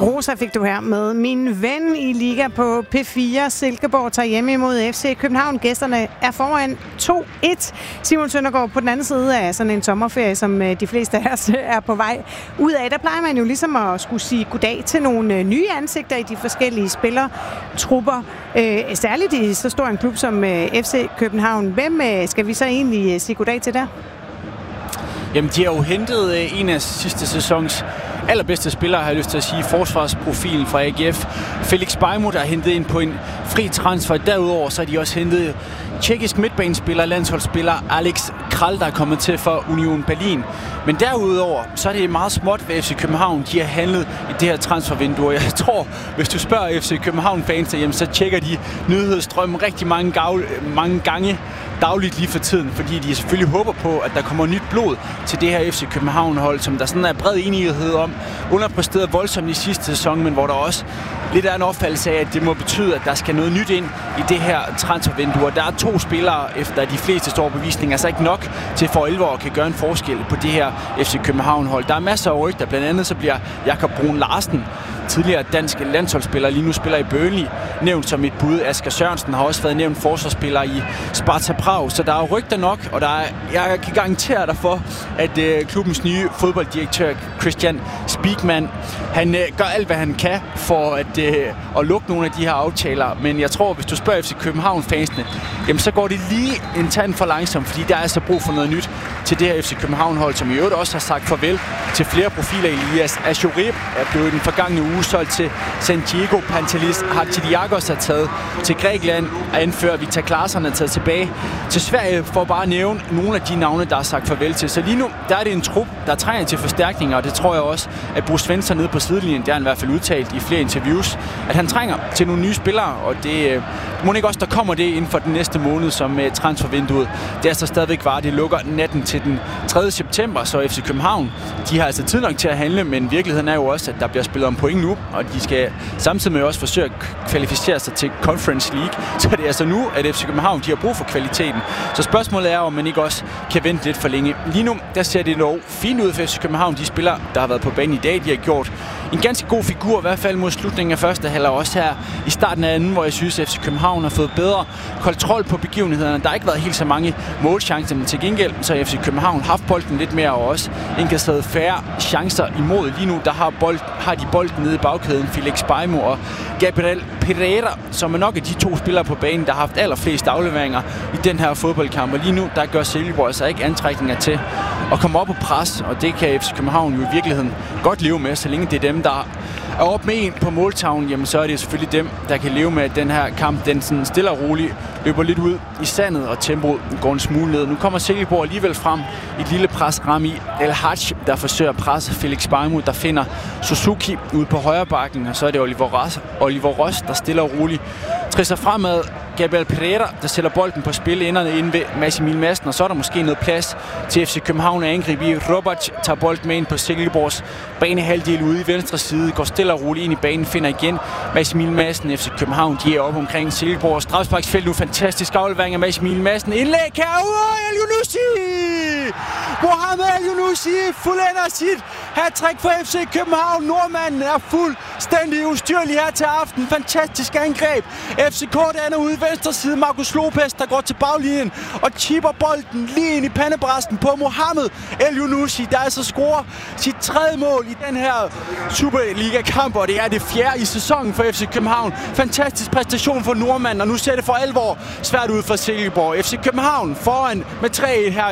Rosa fik du her med Min Ven i Liga på P4. Silkeborg tager hjemme imod FC København. Gæsterne er foran 2-1. Simon Søndergaard på den anden side af sådan en sommerferie, som de fleste af os er på vej ud af. Der plejer man jo ligesom at skulle sige goddag til nogle nye ansigter i de forskellige spillertrupper. Særligt i så stor en klub som FC København. Hvem skal vi så egentlig sige goddag til der? Jamen, de har jo hentet en af sidste sæsons allerbedste spillere, har jeg lyst til at sige, forsvarsprofilen fra AGF. Felix Beimo, der er hentet ind på en fri transfer. Derudover så har de også hentet tjekkisk midtbanespiller, landsholdsspiller Alex Kral, der er kommet til for Union Berlin. Men derudover, så er det meget småt ved FC København. De har handlet i det her transfervindue. Jeg tror, hvis du spørger FC København-fans, så tjekker de nyhedsstrømmen rigtig mange gange dagligt lige for tiden, fordi de selvfølgelig håber på, at der kommer nyt blod til det her FC København-hold, som der sådan er bred enighed om, underpræsterede voldsomt i sidste sæson, men hvor der også lidt er en opfattelse af, at det må betyde, at der skal noget nyt ind i det her transfervindue. Og der er 2 spillere, efter de fleste store bevisninger, altså ikke nok til for 11 år kan gøre en forskel på det her FC København-hold. Der er masser af rygter, blandt andet så bliver Jakob Brun Larsen, tidligere dansk landsholdsspiller, lige nu spiller i Burnley, nævnt som et bud. Asger Sørensen har også været nævnt forsvarsspiller i Sparta Prag, så der er rygter nok, og jeg kan garantere dig for, at klubbens nye fodbolddirektør Christian Spiekmann, han gør alt, hvad han kan for at lukke nogle af de her aftaler, men jeg tror, hvis du spørger FC København-fansene, jamen så går det lige en tand for langsomt, fordi der er altså brug for noget nyt til det her FC København-hold, som i øvrigt også har sagt farvel til flere profiler. Elias Ashurib er blevet den forgangne uge solgt til San Diego. Pantelis Hatzidakos er taget til Grækenland, og anfører Victor Claesson er taget tilbage til Sverige, for bare at nævne nogle af de navne, der er sagt farvel til. Så lige nu, der er det en trup, der trænger til forstærkninger, og det tror jeg også, at Bruce Svensson nede på sidelinjen, det har han i hvert fald udtalt i flere interviews, at han trænger til nogle nye spillere, og det må ikke også, der kommer det inden for den næste måned, som transfervinduet. Det er så stadigvæk var, det lukker natten til den 3. september, så FC København, de har altså tid nok til at handle, men virkeligheden er jo også, at der bliver spillet om point nu, og de skal samtidig med også forsøge at kvalificere sig til Conference League. Så det er altså nu, at FC København, de har brug for kvaliteten. Så spørgsmålet er, om man ikke også kan vente lidt for længe. Lige nu, der ser det dog fint ud for FC København. De spillere, der har været på banen i dag, de har gjort en ganske god figur, i hvert fald mod slutningen af første halvleg, også her i starten af anden, hvor jeg synes, at FC København har fået bedre kontrol på begivenhederne. Der har ikke været helt så mange målchancer, men til gengæld så har FC København haft bolden lidt mere, og også indkasseret færre chancer imod. Lige nu, der har de bolden nede i bagkæden, Felix Beimo og Gabriel Pereira, som er nok af de 2 spillere på banen, der har haft allerflest afleveringer i den her fodboldkamp. Og lige nu, der gør Silkeborg altså ikke antrækninger til at komme op på pres, og det kan FC København jo i virkeligheden godt leve med, så længe det er dem, der er op med en på måltavlen, jamen så er det selvfølgelig dem, der kan leve med den her kamp. Den sådan stille og roligt løber lidt ud i sandet, og tempoet går en smule ned. Nu kommer Silkeborg alligevel frem i et lille pres. Rami El Hadj, der forsøger at presse Felix Beimo, der finder Suzuki ude på højre bakken, og så er det Oliver Ross, der stille og roligt trisser fremad. Gabriel Pereira, der sætter bolden på spil inde ved Mads Emil Madsen, og så er der måske noget plads til FC København at angribe i. Robert tager bolden med ind på Silkeborgs banehalvdel ude i venstre side, går stille og roligt ind i banen, finder igen Mads Emil Madsen. FC København, de er oppe omkring Silkeborgs strafsparksfelt nu. Fantastisk aflevering af Mads Emil Madsen. Indlæg herude, El-Younousi! Mohamed El-Younousi fuldender sit hat-trick for FC København. Nordmanden er fuldstændig ustyrlig her til aften. Fantastisk angreb. FCK er ude i venstre side. Marcus Lopez, der går til baglinjen og chipper bolden lige ind i pandebræsten på Mohamed El-Younousi, der altså scorer sit 3. mål i den her Superliga-kamp, og det er det 4. i sæsonen for FC København. Fantastisk præstation for nordmanden, og nu ser det for alvor svært ud for Silkeborg. FC København foran med 3-1 her